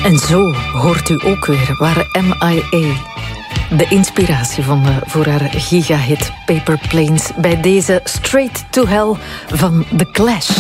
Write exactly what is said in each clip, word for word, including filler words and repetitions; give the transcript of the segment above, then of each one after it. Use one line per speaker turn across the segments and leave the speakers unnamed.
En zo hoort u ook weer waar M I A de inspiratie vonden voor haar gigahit Paper Planes bij deze Straight to Hell van The Clash.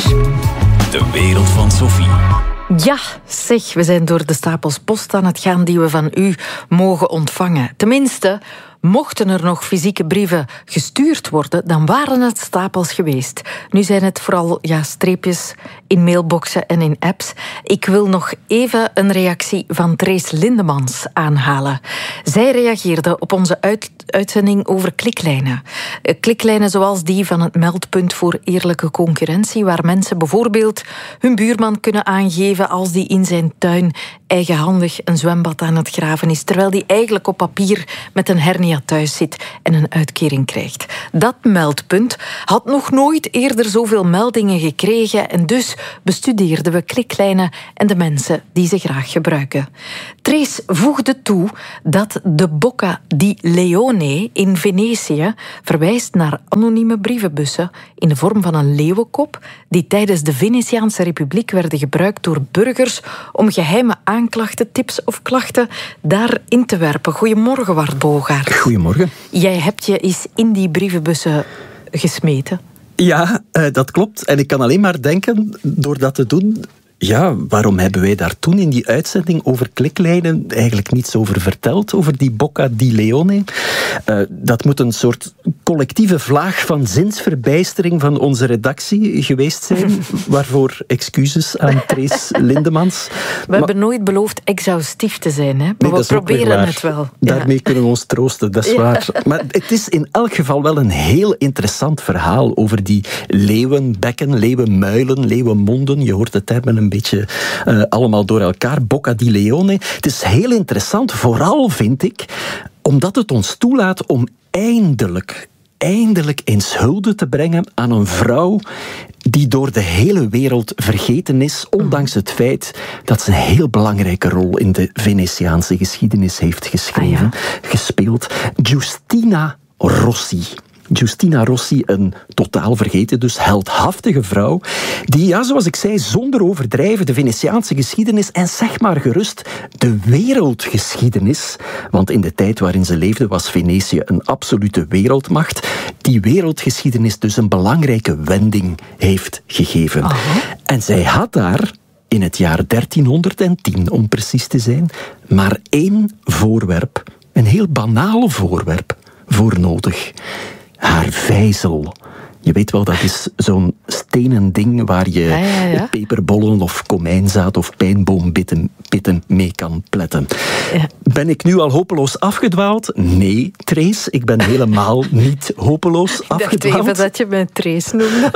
De wereld van Sophie.
Ja, zeg, we zijn door de stapels post aan het gaan die we van u mogen ontvangen. Tenminste, mochten er nog fysieke brieven gestuurd worden, dan waren het stapels geweest. Nu zijn het vooral ja, streepjes in mailboxen en in apps. Ik wil nog even een reactie van Trace Lindemans aanhalen. Zij reageerde op onze uit- uitzending over kliklijnen. Kliklijnen zoals die van het meldpunt voor eerlijke concurrentie, waar mensen bijvoorbeeld hun buurman kunnen aangeven als die in zijn tuin eigenhandig een zwembad aan het graven is, terwijl die eigenlijk op papier met een hernia thuis zit en een uitkering krijgt. Dat meldpunt had nog nooit eerder zoveel meldingen gekregen en dus bestudeerden we kliklijnen en de mensen die ze graag gebruiken. Trace voegde toe dat de Bocca di Leone in Venetië verwijst naar anonieme brievenbussen in de vorm van een leeuwenkop die tijdens de Venetiaanse Republiek werden gebruikt door burgers om geheime aanklachten, tips of klachten daarin te werpen. Goedemorgen, Wart Bogaert.
Goedemorgen.
Jij hebt je eens in die brievenbussen gesmeten.
Ja, uh, dat klopt. En ik kan alleen maar denken, door dat te doen, ja, waarom hebben wij daar toen in die uitzending over kliklijnen eigenlijk niets over verteld, over die Bocca di Leone? Uh, dat moet een soort collectieve vlaag van zinsverbijstering van onze redactie geweest zijn, waarvoor excuses aan Trace Lindemans.
We
maar,
hebben nooit beloofd exhaustief te zijn, hè? maar
nee,
we proberen het wel.
Daarmee
ja.
kunnen we ons troosten, dat is
ja.
waar. Maar het is in elk geval wel een heel interessant verhaal over die leeuwenbekken, leeuwenmuilen, leeuwenmonden. Je hoort het hebben een beetje uh, allemaal door elkaar. Bocca di Leone. Het is heel interessant, vooral vind ik, omdat het ons toelaat om eindelijk, eindelijk eens hulde te brengen aan een vrouw die door de hele wereld vergeten is, ondanks het feit dat ze een heel belangrijke rol in de Venetiaanse geschiedenis heeft geschreven,
ah, ja.
gespeeld. Giustina Rossi. Giustina Rossi, een totaal vergeten, dus heldhaftige vrouw, die, ja, zoals ik zei, zonder overdrijven de Venetiaanse geschiedenis en zeg maar gerust de wereldgeschiedenis, want in de tijd waarin ze leefde was Venetië een absolute wereldmacht, die wereldgeschiedenis dus een belangrijke wending heeft gegeven. Oh. En zij had daar in het jaar dertienhonderdtien, om precies te zijn, maar één voorwerp, een heel banale voorwerp, voor nodig. Haar vijzel. Je weet wel, dat is zo'n stenen ding waar je
ja, ja, ja.
peperbollen of komijnzaad of pijnboompitten pitten mee kan pletten.
Ja.
Ben ik nu al hopeloos afgedwaald? Nee, Trace, ik ben helemaal niet hopeloos afgedwaald.
Ik dacht even dat je mij Trace noemde.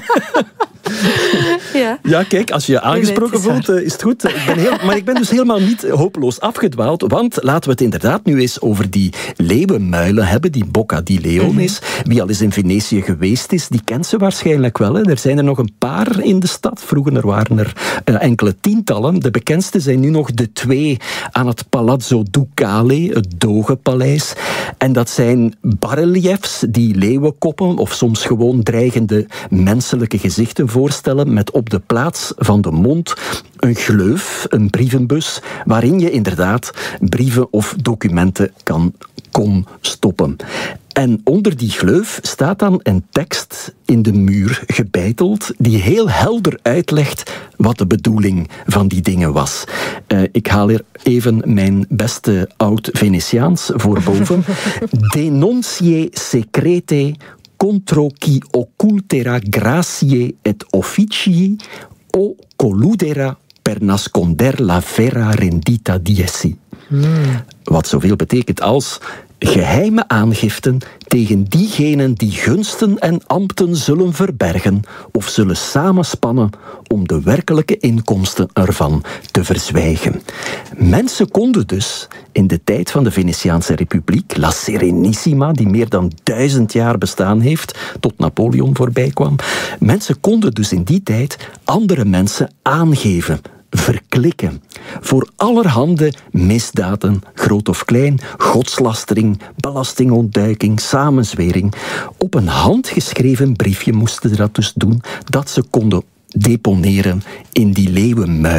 ja.
ja, kijk, als je je aangesproken nee, nee, voelt, is het goed. Ik ben heel, maar ik ben dus helemaal niet hopeloos afgedwaald, want laten we het inderdaad nu eens over die leeuwenmuilen hebben, die Bocca di Leones. Mm-hmm. Wie al eens in Venetië geweest is, die kent ze waarschijnlijk wel. Hè. Er zijn er nog een paar in de stad. Vroeger waren er uh, enkele tientallen. De bekendste zijn nu nog de twee aan het Palazzo Ducale, het Dogenpaleis. En dat zijn basreliefs die leeuwenkoppen of soms gewoon dreigende menselijke gezichten voorstellen met op de plaats van de mond een gleuf, een brievenbus, waarin je inderdaad brieven of documenten kan kon stoppen. En onder die gleuf staat dan een tekst in de muur gebeiteld die heel helder uitlegt wat de bedoeling van die dingen was. Uh, ik haal er even mijn beste oud-Venetiaans voor boven. Denuncie secrete contro chi occultera gratiae et officii o colludera per nasconder la vera rendita diessi. Hmm. Wat zoveel betekent als geheime aangiften tegen diegenen die gunsten en ambten zullen verbergen of zullen samenspannen om de werkelijke inkomsten ervan te verzwijgen. Mensen konden dus in de tijd van de Venetiaanse Republiek, La Serenissima, die meer dan duizend jaar bestaan heeft, tot Napoleon voorbij kwam, mensen konden dus in die tijd andere mensen aangeven, verklikken. Voor allerhande misdaden, groot of klein, godslastering, belastingontduiking, samenzwering. Op een handgeschreven briefje moesten ze dat dus doen, dat ze konden deponeren in die leeuwenmuil.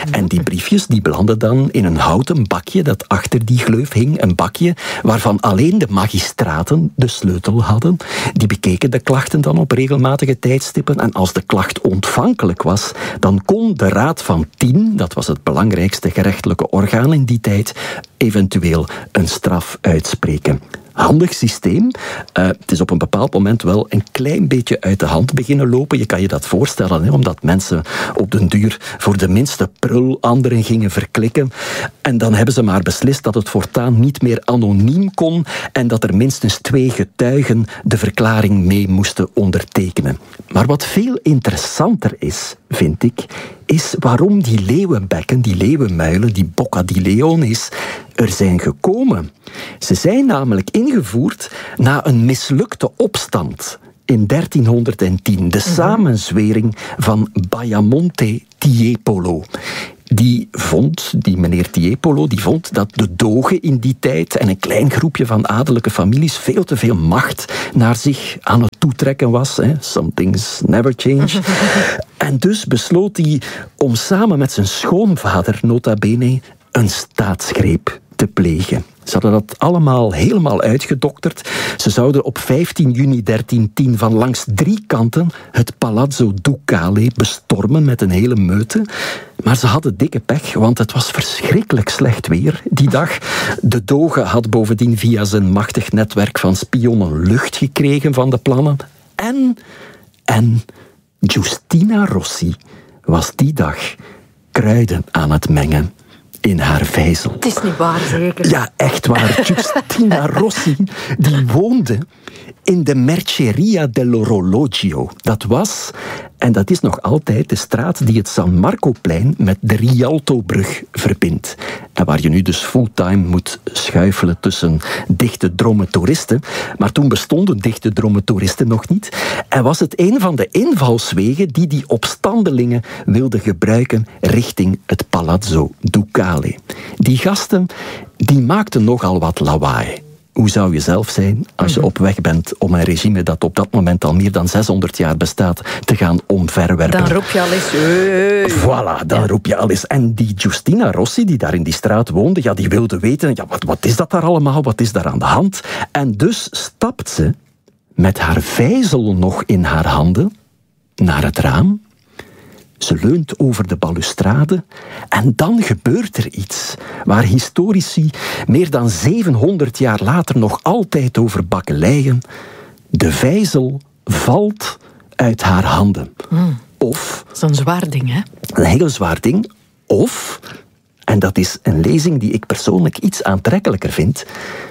En die briefjes die belanden dan in een houten bakje dat achter die gleuf hing. Een bakje waarvan alleen de magistraten de sleutel hadden. Die bekeken de klachten dan op regelmatige tijdstippen. En als de klacht ontvankelijk was, dan kon de Raad van Tien, dat was het belangrijkste gerechtelijke orgaan in die tijd, eventueel een straf uitspreken. Handig systeem. Uh, het is op een bepaald moment wel een klein beetje uit de hand beginnen lopen. Je kan je dat voorstellen, hè, omdat mensen op den duur voor de minste prul anderen gingen verklikken. En dan hebben ze maar beslist dat het voortaan niet meer anoniem kon en dat er minstens twee getuigen de verklaring mee moesten ondertekenen. Maar wat veel interessanter is, vind ik, is waarom die leeuwenbekken, die leeuwenmuilen, die bocca di leones, er zijn gekomen. Ze zijn namelijk ingevoerd na een mislukte opstand in dertienhonderdtien. De samenzwering van Baiamonte Tiepolo. Die vond, die meneer Tiepolo, die vond dat de dogen in die tijd en een klein groepje van adellijke families veel te veel macht naar zich aan het toetrekken was. Hè. Some things never change. En dus besloot hij om samen met zijn schoonvader, nota bene, een staatsgreep te plegen. Ze hadden dat allemaal helemaal uitgedokterd. Ze zouden op vijftien juni dertienhonderdtien van langs drie kanten het Palazzo Ducale bestormen met een hele meute. Maar ze hadden dikke pech, want het was verschrikkelijk slecht weer die dag. De doge had bovendien via zijn machtig netwerk van spionnen lucht gekregen van de plannen. En, en Giustina Rossi was die dag kruiden aan het mengen in haar vijzel.
Het is niet waar, zeker?
Ja, echt waar. Giustina Rossi, die woonde in de Merceria dell'Orologio. Dat was, en dat is nog altijd, de straat die het San Marcoplein met de Rialtobrug verbindt. En waar je nu dus fulltime moet schuifelen tussen dichte drommen toeristen. Maar toen bestonden dichte drommen toeristen nog niet. En was het een van de invalswegen die die opstandelingen wilden gebruiken richting het Palazzo Ducale. Die gasten, die maakten nogal wat lawaai. Hoe zou je zelf zijn als je op weg bent om een regime dat op dat moment al meer dan zeshonderd jaar bestaat te gaan omverwerpen?
Dan roep je al eens... Hey.
Voilà, dan ja. roep je al eens. En die Giustina Rossi, die daar in die straat woonde, ja, die wilde weten, ja, wat, wat is dat daar allemaal? Wat is daar aan de hand? En dus stapt ze met haar vijzel nog in haar handen naar het raam. Ze leunt over de balustrade en dan gebeurt er iets waar historici meer dan zevenhonderd jaar later nog altijd over bakkeleien. De vijzel valt uit haar handen.
Mm.
Of...
Dat is een zwaar ding, hè?
Een heel zwaar ding. Of, en dat is een lezing die ik persoonlijk iets aantrekkelijker vind,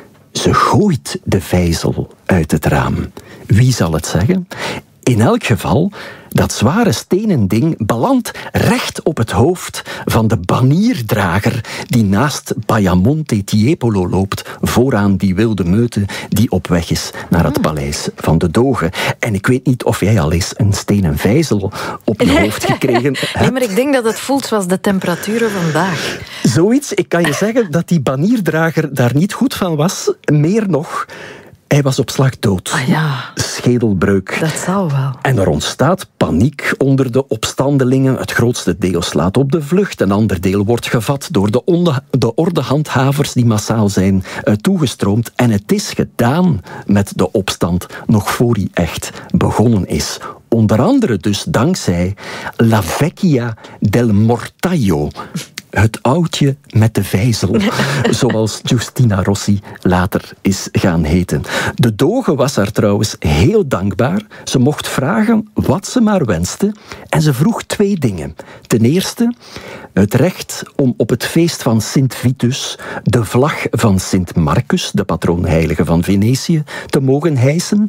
ze gooit de vijzel uit het raam. Wie zal het zeggen? In elk geval, dat zware stenen ding belandt recht op het hoofd van de banierdrager die naast Baiamonte Tiepolo loopt, vooraan die wilde meute die op weg is naar het paleis van de dogen. En ik weet niet of jij al eens een stenen vijzel op je hoofd gekregen hebt.
Nee, maar ik denk dat het voelt zoals de temperaturen vandaag.
Zoiets, ik kan je zeggen dat die banierdrager daar niet goed van was. Meer nog, hij was op slag dood.
Ah ja.
Schedelbreuk.
Dat zal wel.
En er ontstaat paniek onder de opstandelingen. Het grootste deel slaat op de vlucht. Een ander deel wordt gevat door de, onde, de ordehandhavers die massaal zijn uh, toegestroomd. En het is gedaan met de opstand nog voor hij echt begonnen is. Onder andere dus dankzij La Vecchia del Mortaio. Het oudje met de vijzel, zoals Giustina Rossi later is gaan heten. De doge was haar trouwens heel dankbaar. Ze mocht vragen wat ze maar wenste. En ze vroeg twee dingen. Ten eerste het recht om op het feest van Sint Vitus de vlag van Sint Marcus, de patroonheilige van Venetië, te mogen hijsen.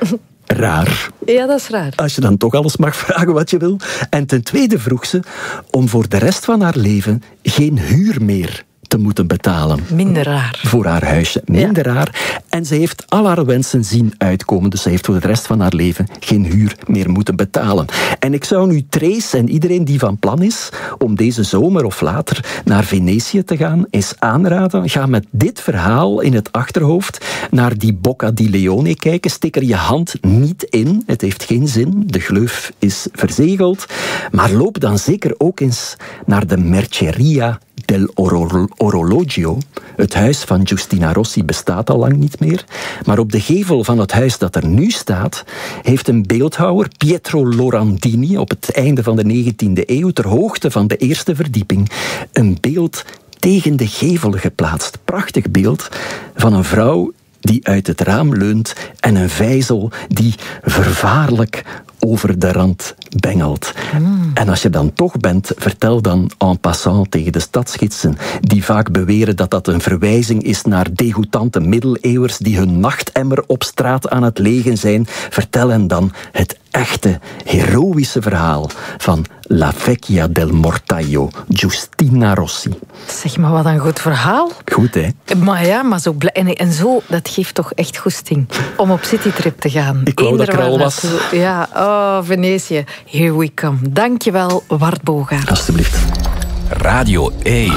Raar.
Ja, dat is raar.
Als je dan toch alles mag vragen wat je wil. En ten tweede vroeg ze om voor de rest van haar leven geen huur meer te moeten betalen.
Minder raar.
Voor haar huisje. Minder
Ja.
raar. En ze heeft al haar wensen zien uitkomen. Dus ze heeft voor de rest van haar leven geen huur meer moeten betalen. En ik zou nu Trace en iedereen die van plan is om deze zomer of later naar Venetië te gaan, eens aanraden. Ga met dit verhaal in het achterhoofd naar die Bocca di Leone kijken. Steek er je hand niet in. Het heeft geen zin. De gleuf is verzegeld. Maar loop dan zeker ook eens naar de Merceria del Oro- Orologio. Het huis van Giustina Rossi bestaat al lang niet meer. Maar op de gevel van het huis dat er nu staat, heeft een beeldhouwer, Pietro Lorandini, op het einde van de negentiende eeuw, ter hoogte van de eerste verdieping, een beeld tegen de gevel geplaatst. Prachtig beeld van een vrouw die uit het raam leunt en een vijzel die vervaarlijk over de rand bengelt. Mm. En als je dan toch bent, vertel dan en passant tegen de stadsgidsen, die vaak beweren dat dat een verwijzing is naar degoutante middeleeuwers die hun nachtemmer op straat aan het legen zijn. Vertel hen dan het echte, heroïsche verhaal van La Vecchia del Mortaio, Giustina Rossi.
Zeg maar, wat een goed verhaal.
Goed, hè?
Maar ja, maar zo blij. En, en zo, dat geeft toch echt goesting om op citytrip te gaan.
Ik wou dat ik er al was.
Naartoe. Ja, oh, Venetië. Here we come. Dankjewel, Wart Bogaert.
Alsjeblieft.
Radio één.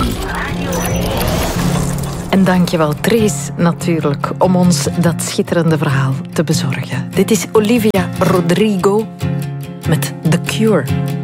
En dankjewel, Trace, natuurlijk, om ons dat schitterende verhaal te bezorgen. Dit is Olivia Rodrigo met The Cure.